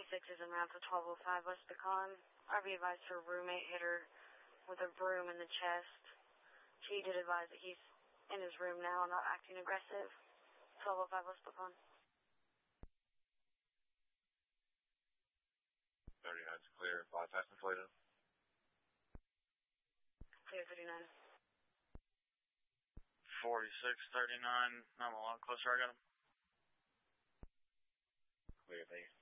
is en route to 1205 West Pecan. RV advised her roommate hit her with a broom in the chest. She did advise that he's in his room now and not acting aggressive. 1205 West Pecan. 39's clear. Bypass inflated. Clear 39. 4639. I'm a lot closer. I got him. Clear, thank you.